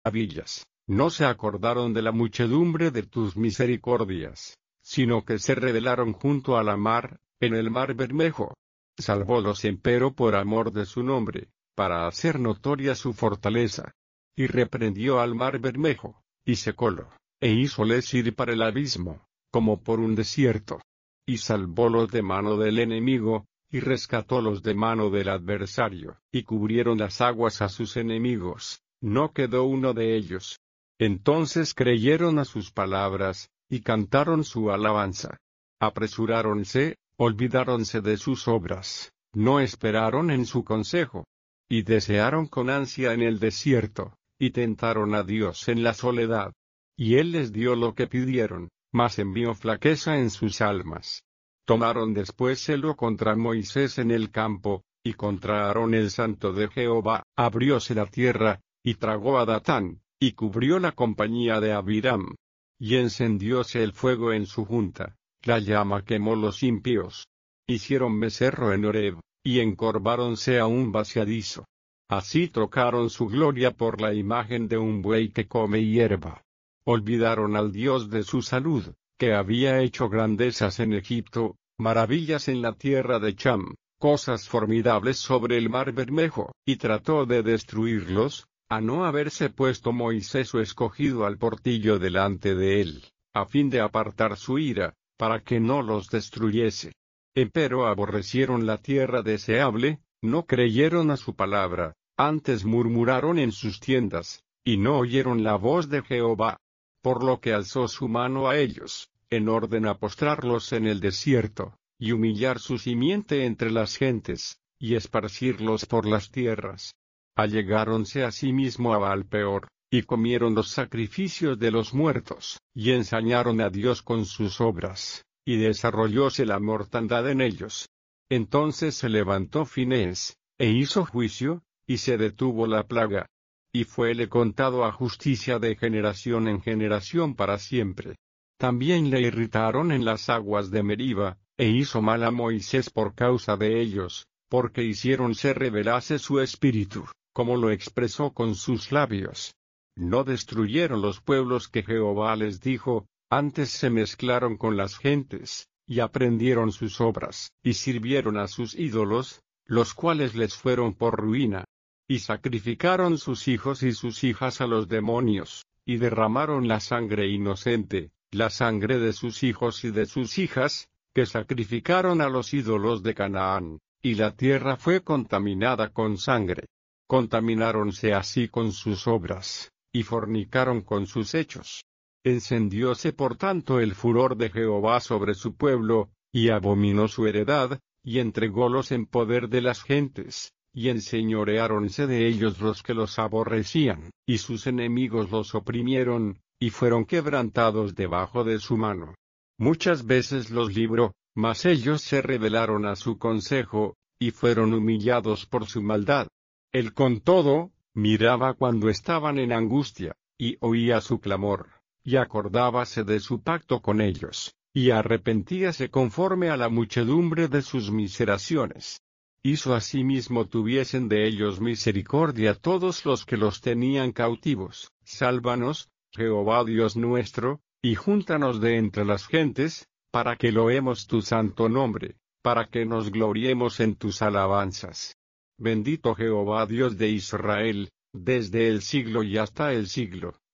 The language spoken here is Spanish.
maravillas, no se acordaron de la muchedumbre de tus misericordias, sino que se rebelaron junto a la mar, en el mar Bermejo. Salvólos empero por amor de su nombre, para hacer notoria su fortaleza. Y reprendió al mar Bermejo, y secólo, e hízoles ir para el abismo, como por un desierto. Y salvólos de mano del enemigo, y rescatólos de mano del adversario, y cubrieron las aguas a sus enemigos, no quedó uno de ellos. Entonces creyeron a sus palabras, y cantaron su alabanza. Apresuráronse, olvidáronse de sus obras, no esperaron en su consejo. Y desearon con ansia en el desierto, y tentaron a Dios en la soledad. Y él les dio lo que pidieron, mas envió flaqueza en sus almas. Tomaron después celo contra Moisés en el campo, y contra Aarón el santo de Jehová. Abrióse la tierra, y tragó a Datán, y cubrió la compañía de Abiram. Y encendióse el fuego en su junta, la llama quemó los impíos. Hicieron becerro en Horeb, y encorváronse a un vaciadizo. Así trocaron su gloria por la imagen de un buey que come hierba. Olvidaron al Dios de su salud, que había hecho grandezas en Egipto, maravillas en la tierra de Cham, cosas formidables sobre el mar Bermejo, y trató de destruirlos, a no haberse puesto Moisés su escogido al portillo delante de él, a fin de apartar su ira, para que no los destruyese. Empero aborrecieron la tierra deseable, no creyeron a su palabra, antes murmuraron en sus tiendas, y no oyeron la voz de Jehová. Por lo que alzó su mano a ellos, en orden a postrarlos en el desierto, y humillar su simiente entre las gentes, y esparcirlos por las tierras. Allegáronse asimismo a Baalpeor, y comieron los sacrificios de los muertos, y ensañaron a Dios con sus obras, y desarrollóse la mortandad en ellos. Entonces se levantó Finehés, e hizo juicio, y se detuvo la plaga. Y fuele contado a justicia de generación en generación para siempre. También le irritaron en las aguas de Meriba, e hizo mal a Moisés por causa de ellos, porque hicieron se rebelase su espíritu, como lo expresó con sus labios. No destruyeron los pueblos que Jehová les dijo, antes se mezclaron con las gentes, y aprendieron sus obras, y sirvieron a sus ídolos, los cuales les fueron por ruina. Y sacrificaron sus hijos y sus hijas a los demonios, y derramaron la sangre inocente, la sangre de sus hijos y de sus hijas, que sacrificaron a los ídolos de Canaán, y la tierra fue contaminada con sangre. Contamináronse así con sus obras, y fornicaron con sus hechos. Encendióse por tanto el furor de Jehová sobre su pueblo, y abominó su heredad, y entrególos en poder de las gentes. Y enseñoreáronse de ellos los que los aborrecían, y sus enemigos los oprimieron, y fueron quebrantados debajo de su mano. Muchas veces los libró, mas ellos se rebelaron a su consejo, y fueron humillados por su maldad. Él con todo, miraba cuando estaban en angustia, y oía su clamor, y acordábase de su pacto con ellos, y arrepentíase conforme a la muchedumbre de sus miseraciones. Hizo asimismo tuviesen de ellos misericordia todos los que los tenían cautivos. Sálvanos, Jehová Dios nuestro, y júntanos de entre las gentes, para que loemos tu santo nombre, para que nos gloriemos en tus alabanzas. Bendito Jehová Dios de Israel, desde el siglo y hasta el siglo.